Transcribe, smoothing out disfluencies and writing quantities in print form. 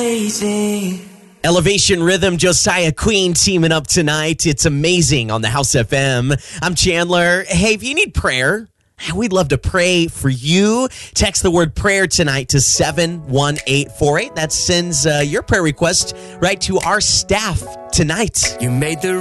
amazing. Elevation Rhythm, Josiah Queen teaming up tonight. It's amazing on the House FM. I'm Chandler. Hey, if you need prayer, we'd love to pray for you. Text the word prayer tonight to 71848. That sends your prayer request right to our staff tonight. You made the